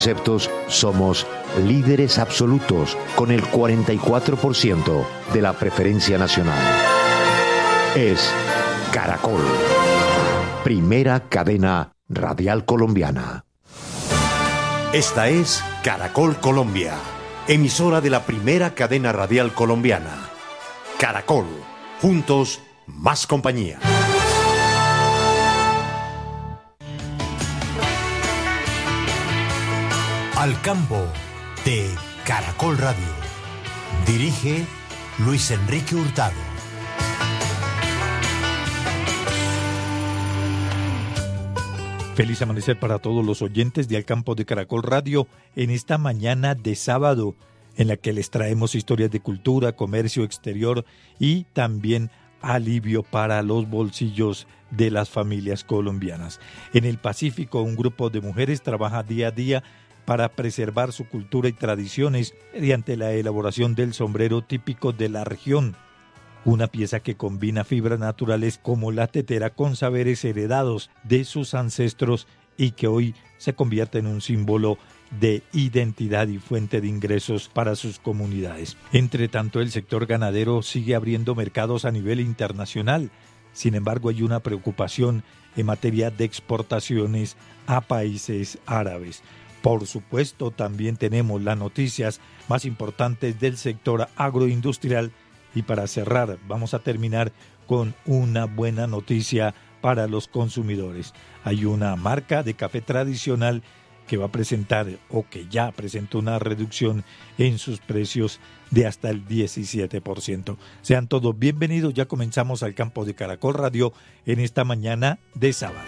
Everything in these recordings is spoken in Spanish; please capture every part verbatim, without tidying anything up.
conceptos somos líderes absolutos con el cuarenta y cuatro por ciento de la preferencia nacional. Es Caracol, primera cadena radial colombiana. Esta es Caracol Colombia, emisora de la primera cadena radial colombiana. Caracol, juntos más compañía. Al campo de Caracol Radio. Dirige Luis Enrique Hurtado. Feliz amanecer para todos los oyentes de Al Campo de Caracol Radio en esta mañana de sábado, en la que les traemos historias de cultura, comercio exterior y también alivio para los bolsillos de las familias colombianas. En el Pacífico, un grupo de mujeres trabaja día a día para preservar su cultura y tradiciones mediante la elaboración del sombrero típico de la región, una pieza que combina fibras naturales como la tetera con saberes heredados de sus ancestros y que hoy se convierte en un símbolo de identidad y fuente de ingresos para sus comunidades. Entre tanto, el sector ganadero sigue abriendo mercados a nivel internacional. Sin embargo, hay una preocupación en materia de exportaciones a países árabes. Por supuesto, también tenemos las noticias más importantes del sector agroindustrial y para cerrar, vamos a terminar con una buena noticia para los consumidores. Hay una marca de café tradicional que va a presentar o que ya presentó una reducción en sus precios de hasta el diecisiete por ciento. Sean todos bienvenidos, ya comenzamos Al Campo de Caracol Radio en esta mañana de sábado.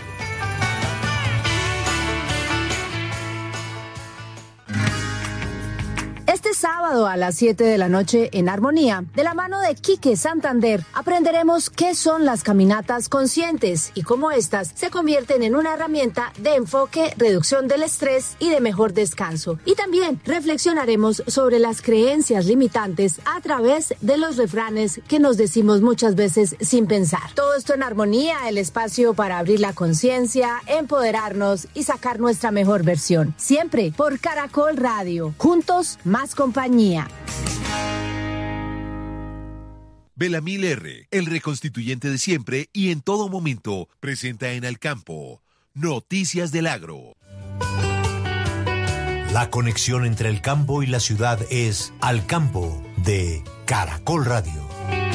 Este sábado a las siete de la noche en Armonía, de la mano de Quique Santander, aprenderemos qué son las caminatas conscientes y cómo éstas se convierten en una herramienta de enfoque, reducción del estrés y de mejor descanso. Y también reflexionaremos sobre las creencias limitantes a través de los refranes que nos decimos muchas veces sin pensar. Todo esto en Armonía, el espacio para abrir la conciencia, empoderarnos y sacar nuestra mejor versión. Siempre por Caracol Radio. Juntos, más compañía. Belamil R., el reconstituyente de siempre y en todo momento, presenta en Al Campo Noticias del Agro. La conexión entre el campo y la ciudad es Al Campo de Caracol Radio.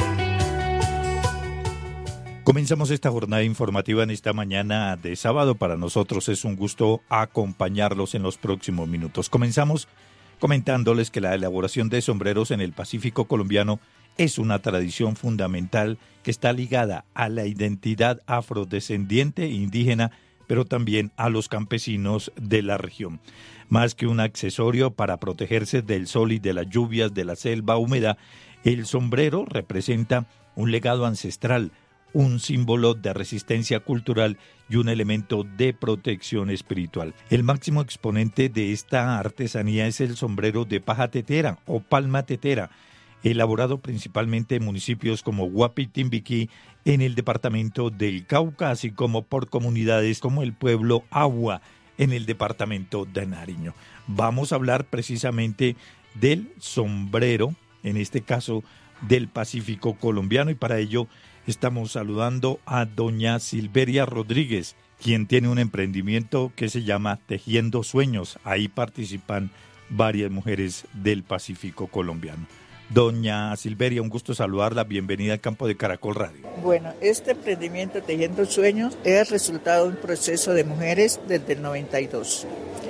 Comenzamos esta jornada informativa en esta mañana de sábado. Para nosotros es un gusto acompañarlos en los próximos minutos. Comenzamos comentándoles que la elaboración de sombreros en el Pacífico colombiano es una tradición fundamental que está ligada a la identidad afrodescendiente e indígena, pero también a los campesinos de la región. Más que un accesorio para protegerse del sol y de las lluvias de la selva húmeda, el sombrero representa un legado ancestral, un símbolo de resistencia cultural y un elemento de protección espiritual. El máximo exponente de esta artesanía es el sombrero de paja tetera o palma tetera, elaborado principalmente en municipios como Guapi y Timbiquí, en el departamento del Cauca, así como por comunidades como el pueblo Agua, en el departamento de Nariño. Vamos a hablar precisamente del sombrero, en este caso del Pacífico colombiano, y para ello estamos saludando a doña Silveria Rodríguez, quien tiene un emprendimiento que se llama Tejiendo Sueños. Ahí participan varias mujeres del Pacífico colombiano. Doña Silveria, un gusto saludarla. Bienvenida al Campo de Caracol Radio. Bueno, este emprendimiento Tejiendo Sueños es resultado de un proceso de mujeres desde el noventa y dos.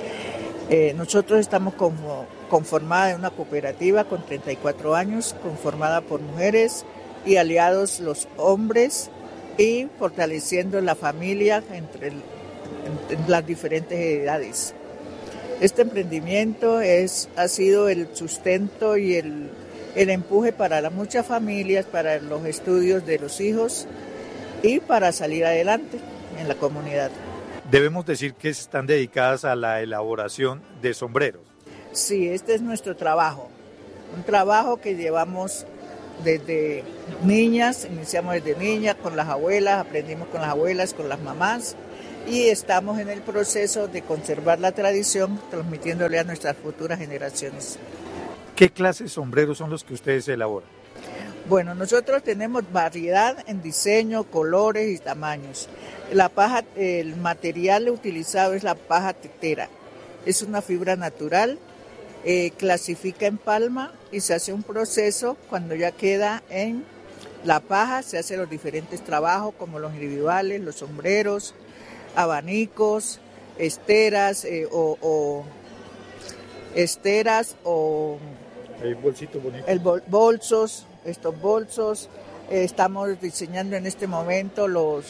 Eh, nosotros estamos como conformada en una cooperativa con treinta y cuatro años, conformada por mujeres y aliados los hombres y fortaleciendo la familia entre el, en las diferentes edades. Este emprendimiento es, ha sido el sustento y el, el empuje para las muchas familias, para los estudios de los hijos y para salir adelante en la comunidad. Debemos decir que están dedicadas a la elaboración de sombreros. Sí, este es nuestro trabajo, un trabajo que llevamos desde niñas, iniciamos desde niñas con las abuelas, aprendimos con las abuelas, con las mamás y estamos en el proceso de conservar la tradición, transmitiéndole a nuestras futuras generaciones. ¿Qué clase de sombreros son los que ustedes elaboran? Bueno, nosotros tenemos variedad en diseño, colores y tamaños. La paja, el material utilizado es la paja tetera. Es una fibra natural, eh, clasifica en palma y se hace un proceso cuando ya queda en la paja, se hacen los diferentes trabajos como los individuales, los sombreros, abanicos, esteras eh, o, o esteras o el bolsito bonito. El bol, bolsos, estos bolsos. Eh, estamos diseñando en este momento los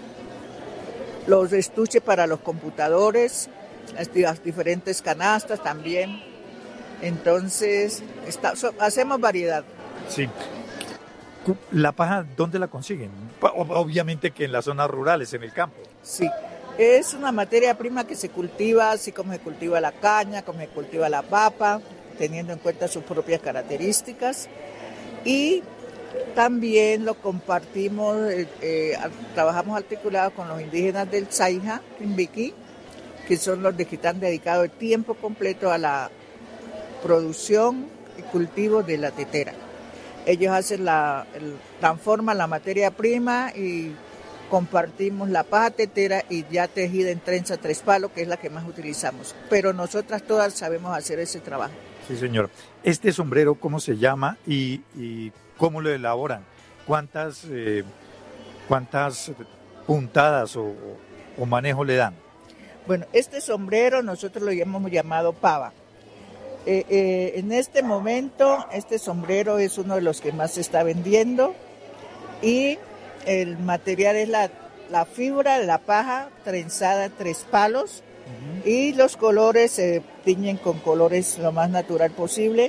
los estuches para los computadores, las, las diferentes canastas también. Entonces, está, so, hacemos variedad. Sí. ¿La paja dónde la consiguen? Obviamente que en las zonas rurales, en el campo. Sí, es una materia prima que se cultiva, así como se cultiva la caña, como se cultiva la papa, teniendo en cuenta sus propias características. Y también lo compartimos, eh, eh, trabajamos articulados con los indígenas del Saija, Timbiquí, que son los de que están dedicados el tiempo completo a la producción y cultivo de la tetera. Ellos hacen la, el, transforman la materia prima y compartimos la paja tetera y ya tejida en trenza tres palos, que es la que más utilizamos. Pero nosotras todas sabemos hacer ese trabajo. Sí, señor. ¿Este sombrero cómo se llama y, y cómo lo elaboran? ¿Cuántas, eh, cuántas puntadas o, o manejo le dan? Bueno, este sombrero nosotros lo hemos llamado pava. Eh, eh, en este momento, este sombrero es uno de los que más se está vendiendo y el material es la, la fibra de la paja trenzada tres palos. Uh-huh. Y los colores se tiñen con colores lo más natural posible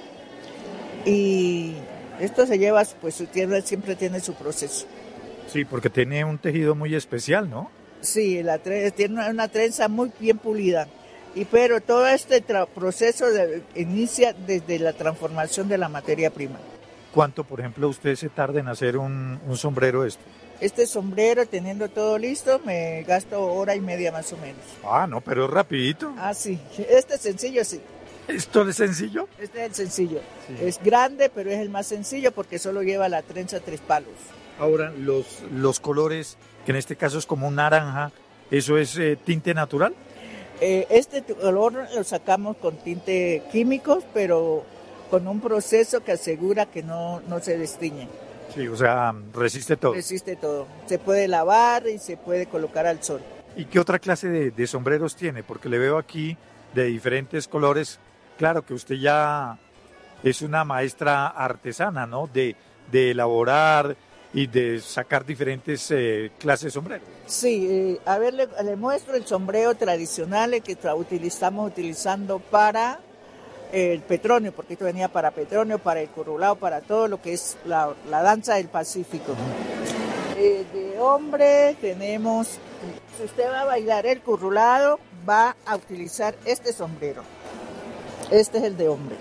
y esto se lleva, pues su tierra siempre tiene su proceso. Sí, porque tiene un tejido muy especial, ¿no? Sí, la tre- tiene una, una trenza muy bien pulida. Y pero todo este tra- proceso de, inicia desde la transformación de la materia prima. ¿Cuánto, por ejemplo, usted se tarda en hacer un, un sombrero este? Este sombrero, teniendo todo listo, me gasto hora y media más o menos. Ah, no, pero es rapidito. Ah, sí. Este es sencillo, sí. ¿Esto es sencillo? Este es el sencillo. Sí. Es grande, pero es el más sencillo porque solo lleva la trenza tres palos. Ahora, los, los colores, que en este caso es como un naranja, ¿eso es eh, tinte natural? Eh, este color lo sacamos con tinte químicos, pero con un proceso que asegura que no, no se destiñe. Sí, o sea, resiste todo. Resiste todo. Se puede lavar y se puede colocar al sol. ¿Y qué otra clase de, de sombreros tiene? Porque le veo aquí de diferentes colores. Claro que usted ya es una maestra artesana, ¿no? De, de elaborar y de sacar diferentes eh, clases de sombreros. Sí, eh, a ver, le, le muestro el sombrero tradicional el que tra- utilizamos utilizando para el Petronio, porque esto venía para Petronio, para el currulao, para todo lo que es la, la danza del Pacífico. Eh, de hombre tenemos, si usted va a bailar el currulado, va a utilizar este sombrero. Este es el de hombre.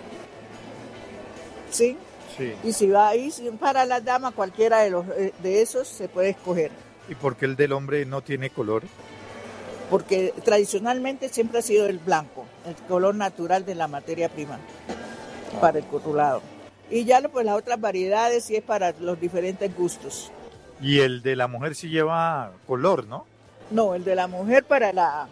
¿Sí? Sí. Y si va ahí, si para las damas, cualquiera de, los, de esos se puede escoger. ¿Y por qué el del hombre no tiene color? Porque tradicionalmente siempre ha sido el blanco, el color natural de la materia prima para el currulado. Y ya pues las otras variedades sí es para los diferentes gustos. Y el de la mujer sí lleva color, ¿no? No, el de la mujer para la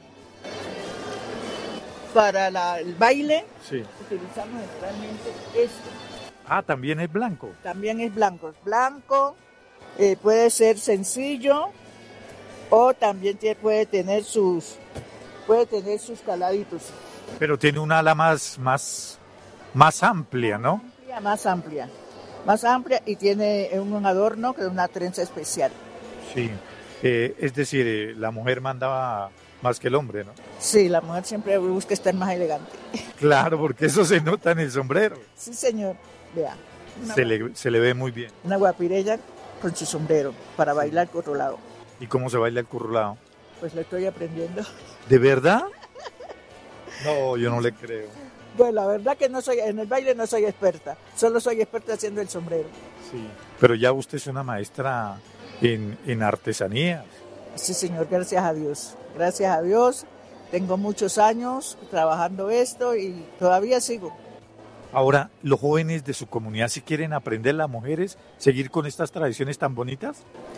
para la, el baile sí. Utilizamos generalmente este. Ah, también es blanco. También es blanco, es blanco, eh, puede ser sencillo o también tiene, puede tener sus puede tener sus caladitos. Pero tiene una ala más más más amplia, ¿no? Amplia, más amplia, más amplia y tiene un adorno que es una trenza especial. Sí, eh, es decir, eh, la mujer mandaba más que el hombre, ¿no? Sí, la mujer siempre busca estar más elegante. Claro, porque eso se nota en el sombrero. Sí, señor. Vea. Se le, se le ve muy bien. Una guapirella con su sombrero para bailar currulao. ¿Y cómo se baila el currulao? Pues lo estoy aprendiendo. ¿De verdad? No, yo no le creo. Bueno, la verdad que no soy, en el baile no soy experta. Solo soy experta haciendo el sombrero. Sí. Pero ya usted es una maestra en, en artesanías. Sí, señor, gracias a Dios. Gracias a Dios. Tengo muchos años trabajando esto y todavía sigo. Ahora, ¿los jóvenes de su comunidad si quieren aprender, las mujeres, seguir con estas tradiciones tan bonitas?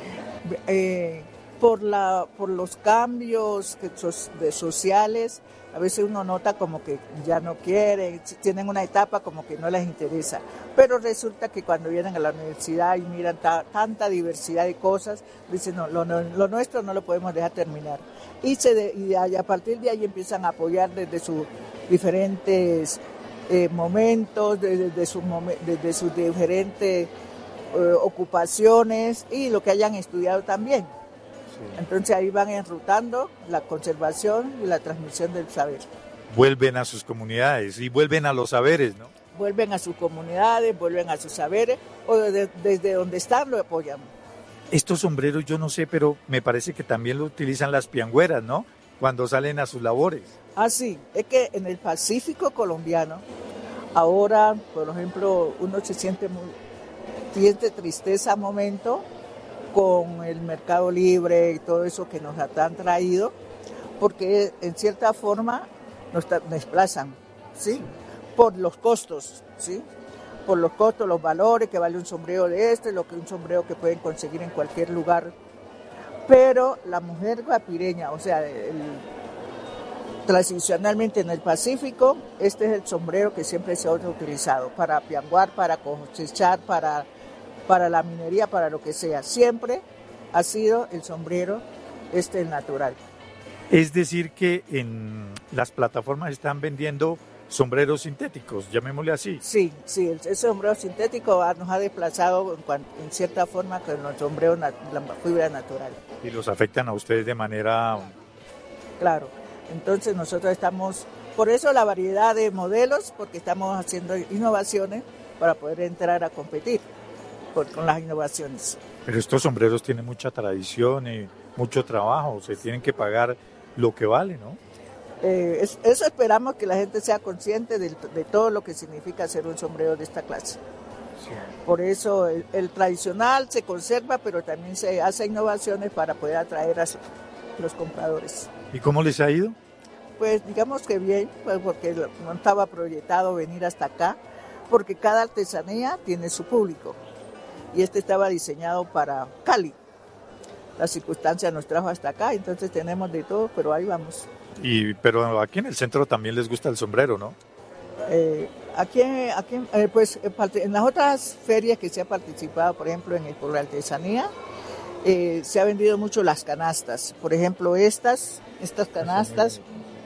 Eh, por, la, por los cambios que sos, de sociales, a veces uno nota como que ya no quieren, tienen una etapa como que no les interesa. Pero resulta que cuando vienen a la universidad y miran ta, tanta diversidad de cosas, dicen, no, lo, lo nuestro no lo podemos dejar terminar. Y, se de, y a partir de ahí empiezan a apoyar desde sus diferentes eh, momentos, desde, desde, su, desde sus diferentes eh, ocupaciones y lo que hayan estudiado también. Sí. Entonces ahí van enrutando la conservación y la transmisión del saber. Vuelven a sus comunidades y vuelven a los saberes, ¿no? Vuelven a sus comunidades, vuelven a sus saberes, o desde, desde donde están lo apoyan. Estos sombreros yo no sé, pero me parece que también lo utilizan las piangüeras, ¿no? Cuando salen a sus labores. Ah, sí, es que en el Pacífico colombiano, ahora, por ejemplo, uno se siente muy, siente tristeza a momento con el mercado libre y todo eso que nos han traído, porque en cierta forma nos desplazan, ¿sí? Por los costos, ¿sí? Por los costos, los valores que vale un sombrero de este, lo que un sombrero que pueden conseguir en cualquier lugar. Pero la mujer guapireña, o sea, el, tradicionalmente en el Pacífico, este es el sombrero que siempre se ha utilizado para pianguar, para cosechar, para, para la minería, para lo que sea. Siempre ha sido el sombrero este el natural. Es decir que en las plataformas están vendiendo sombreros sintéticos, llamémosle así. Sí, sí, el, el sombrero sintético nos ha desplazado en, en cierta forma con los sombreros, la fibra natural. ¿Y los afectan a ustedes de manera...? Claro, entonces nosotros estamos, por eso la variedad de modelos, porque estamos haciendo innovaciones para poder entrar a competir por, con las innovaciones. Pero estos sombreros tienen mucha tradición y mucho trabajo, se tienen que pagar lo que vale, ¿no? Eh, es, eso esperamos que la gente sea consciente de, de todo lo que significa hacer un sombrero de esta clase. Sí. Por eso el, el tradicional se conserva, pero también se hace innovaciones para poder atraer a su, los compradores. ¿Y cómo les ha ido? Pues digamos que bien, pues porque no estaba proyectado venir hasta acá, porque cada artesanía tiene su público. Y este estaba diseñado para Cali. La circunstancia nos trajo hasta acá, entonces tenemos de todo, pero ahí vamos. Y pero aquí en el centro también les gusta el sombrero, ¿no? Eh, aquí, aquí eh, pues en las otras ferias que se ha participado, por ejemplo en el por la artesanía, eh, se ha vendido mucho las canastas. Por ejemplo, estas, estas canastas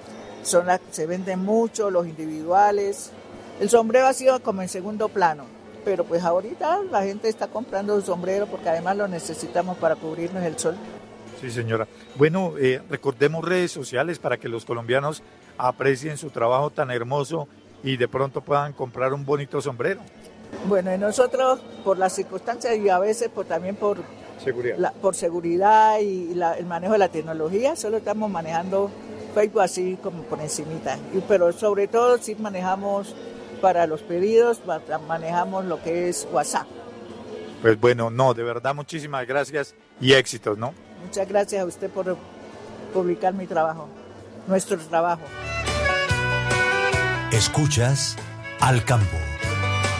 son las que se venden mucho, los individuales. El sombrero ha sido como en segundo plano, pero pues ahorita la gente está comprando el sombrero porque además lo necesitamos para cubrirnos el sol. Sí, señora. Bueno, eh, recordemos redes sociales para que los colombianos aprecien su trabajo tan hermoso y de pronto puedan comprar un bonito sombrero. Bueno, y nosotros por las circunstancias y a veces por, también por seguridad, la, por seguridad y la, el manejo de la tecnología, solo estamos manejando Facebook así como por encimita. Y, pero sobre todo sí manejamos para los pedidos, manejamos lo que es WhatsApp. Pues bueno, no, de verdad muchísimas gracias y éxitos, ¿no? Muchas gracias a usted por publicar mi trabajo, nuestro trabajo. Escuchas Al Campo.